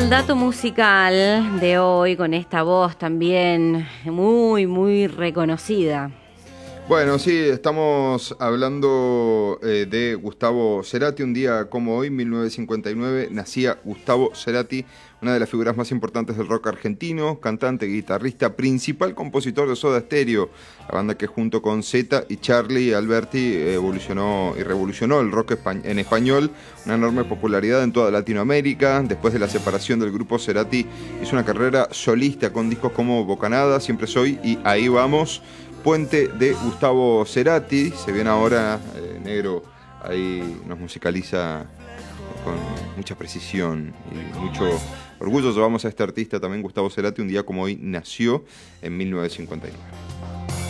el dato musical de hoy con esta voz también muy, muy reconocida. Bueno, sí, estamos hablando de Gustavo Cerati. Un día como hoy, 1959, nacía Gustavo Cerati, una de las figuras más importantes del rock argentino, cantante, guitarrista, principal compositor de Soda Stereo, la banda que junto con Zeta y Charlie Alberti evolucionó y revolucionó el rock en español, una enorme popularidad en toda Latinoamérica. Después de la separación del grupo, Cerati hizo una carrera solista con discos como Bocanada, Siempre Soy y Ahí Vamos. Puente de Gustavo Cerati, se viene ahora, Negro, ahí nos musicaliza con mucha precisión y mucho orgullo llevamos a este artista también, Gustavo Cerati. Un día como hoy nació en 1959.